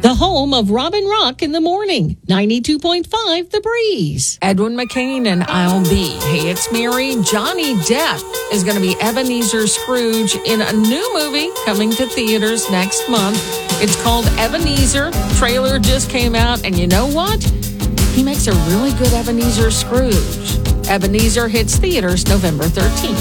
The home of Robin Rock in the morning, 92.5 The Breeze. Edwin McCain and I'll Be. Hey, it's Mary. Johnny Depp is going to be Ebenezer Scrooge in a new movie coming to theaters next month. It's called Ebenezer. Trailer just came out, and you know what? He makes a really good Ebenezer Scrooge. Ebenezer hits theaters November 13th.